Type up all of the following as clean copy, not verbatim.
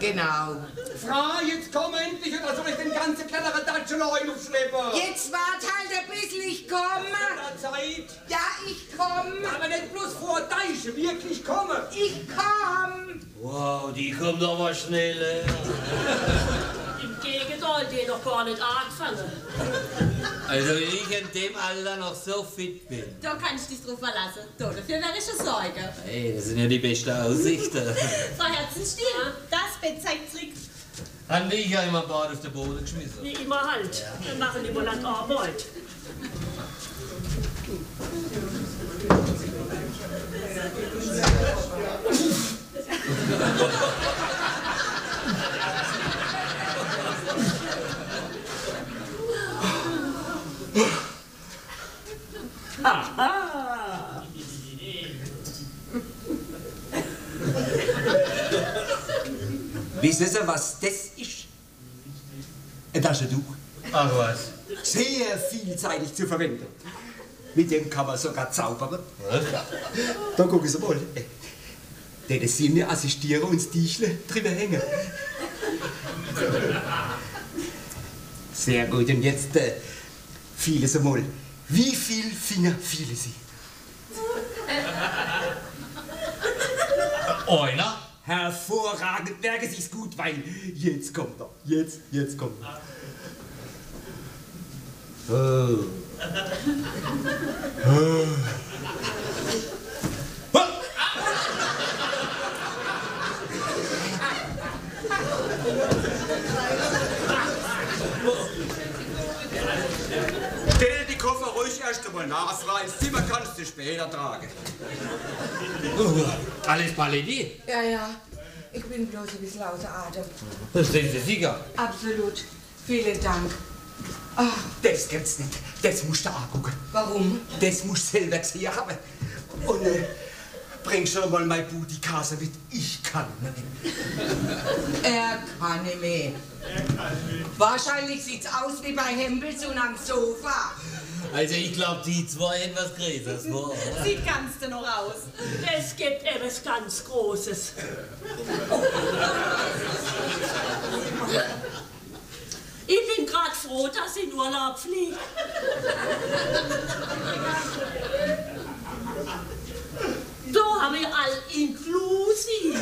genau. Frau, jetzt komm endlich, oder soll ich den ganzen Keller Datschen aufschleppen? Jetzt wart halt ein bisschen, ich komme. Zeit. Ja, ich komme. Aber nicht bloß vor Deiche, wirklich komme. Ich komm. Wow, die kommt aber schneller. Im Gegenteil, die noch gar nicht angefangen. Also wenn ich in dem Alter noch so fit bin. Da kann ich dich drauf verlassen. Dafür wäre ich schon Sorge. Hey, das sind ja die besten Aussichten. Frau Herzenstiel, das Bett zeigt zurück. Haben ich ja immer Bad auf den Boden geschmissen. Wie immer halt. Wir machen immer lang Arbeit. Aha! Wissen Sie, was das ist? Ein Taschentuch. Ach was. Sehr vielseitig zu verwenden. Mit dem kann man sogar zaubern. Was? Da gucken Sie mal. Die Sinne assistieren und das Tischle drüber hängen. Sehr gut, und jetzt fühlen Sie mal. Wie viele Finger fühlen Sie? Einer? Hervorragend, merken Sie es gut, weil jetzt kommt er. Jetzt kommt er. Oh. Oh. Stell die Koffer ruhig erst einmal nach rein. Das Zimmer kannst du später tragen. Alles Paletti? Ja, ja. Ich bin bloß ein bisschen außer Atem. Das sind Sie sicher. Absolut. Vielen Dank. Ach, Das gibt's nicht. Das musst du angucken. warum? Das musst du selber gesehen haben. Und bring schon mal mein Booty-Kase mit. Ich kann nicht. Er kann nicht mehr. Wahrscheinlich sieht's aus wie bei Hempelson am Sofa. Also ich glaube, die zwei etwas Größeres vor. Sieht ganz noch aus. Es gibt etwas ganz Großes. Ich bin gerade froh, dass ich in Urlaub fliege. Da habe ich all inklusiv.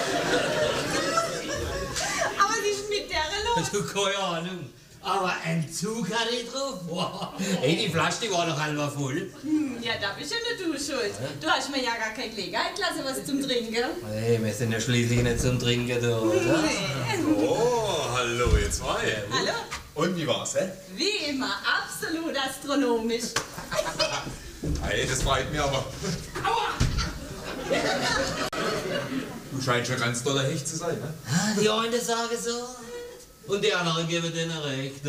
Aber was ist mit der los? Du, keine Ahnung. Aber ein Zug hatte ich drauf. Wow. Hey, die Flasche die war noch halber voll. Ja, da bist ja nicht du schuld. Du hast mir ja gar keine Gelegenheit gelassen, was zum Trinken. Hey, wir sind ja schließlich nicht zum Trinken da, oder? Oh, hallo, ihr zwei. Hallo? Und wie war's, hä? Wie immer, absolut astronomisch. Hey, das freut mich aber. Du scheinst schon ganz doller Hecht zu sein, ne? Ah, die einen sagen so und die anderen geben denen recht.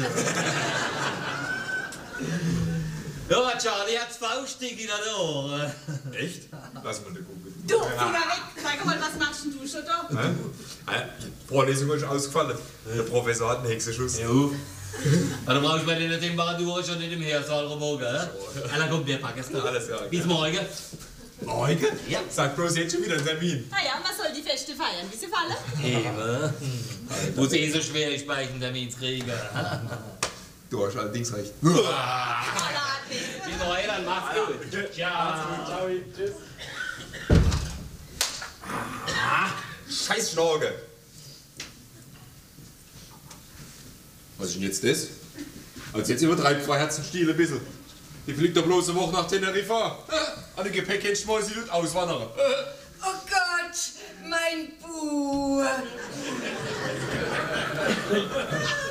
Ja, Charlie hat's faustig in den Ohren. Echt? Lass mal da gucken. Du, Finger weg. Sag mal, was machst denn du schon da? Vorlesung ist ausgefallen. Der Professor hat einen Hexenschuss. Jo. Aber du brauchst bei den Temperaturen schon nicht im Hörsaal rumhocken, hä? Alla, komm, wir packen es da. Alles klar. Bis morgen. Morgen? Ja. Sag bloß jetzt schon wieder einen Termin. Naja, man soll die Feste feiern, wie sie fallen. Eben. Wo es eh so schwer ist, bei euch einen Termin zu kriegen. Du hast allerdings recht. Bis morgen, dann mach's gut. Ciao. Ciao, tschüss. Scheiß Schnorke. Was ist denn jetzt das? Also jetzt übertreibt Frau Herzenstiel ein bisschen. Die fliegt doch bloß eine Woche nach Teneriffa. An den Gepäckchen und auswandern. Oh Gott, mein Buh.